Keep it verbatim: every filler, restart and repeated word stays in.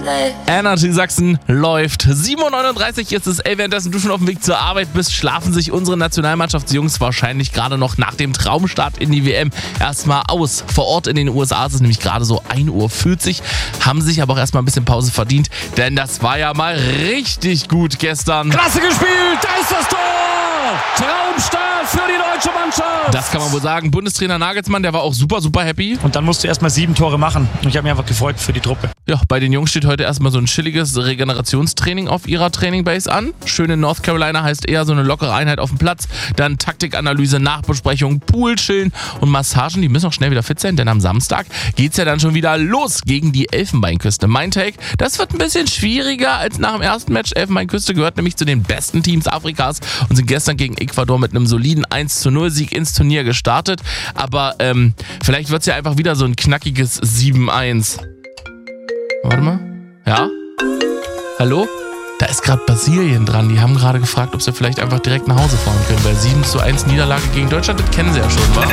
Energy Sachsen läuft. sieben Uhr neununddreißig ist es. Ey, währenddessen du schon auf dem Weg zur Arbeit bist, schlafen sich unsere Nationalmannschaftsjungs wahrscheinlich gerade noch nach dem Traumstart in die W M erstmal aus. Vor Ort in den U S A ist es nämlich gerade so ein Uhr vierzig, haben sich aber auch erstmal ein bisschen Pause verdient, denn das war ja mal richtig gut gestern. Klasse gespielt, da ist das Tor! Traumstart für die deutsche Mannschaft! Das kann man wohl sagen. Bundestrainer Nagelsmann, der war auch super, super happy. Und dann musst du erstmal sieben Tore machen. Und ich habe mich einfach gefreut für die Truppe. Ja, bei den Jungs steht heute erstmal so ein chilliges Regenerationstraining auf ihrer Trainingbase an. Schön in North Carolina heißt eher so eine lockere Einheit auf dem Platz. Dann Taktikanalyse, Nachbesprechung, Pool, Chillen und Massagen. Die müssen auch schnell wieder fit sein, denn am Samstag geht's ja dann schon wieder los gegen die Elfenbeinküste. Mein Take, das wird ein bisschen schwieriger als nach dem ersten Match. Elfenbeinküste gehört nämlich zu den besten Teams Afrikas und sind gestern gegen Ecuador mit einem soliden eins zu null Sieg ins Turnier gestartet. Aber ähm, vielleicht wird's ja einfach wieder so ein knackiges sieben eins. Warte mal. Ja? Hallo? Da ist gerade Brasilien dran. Die haben gerade gefragt, ob sie vielleicht einfach direkt nach Hause fahren können. Weil sieben zu eins Niederlage gegen Deutschland, das kennen sie ja schon, wa?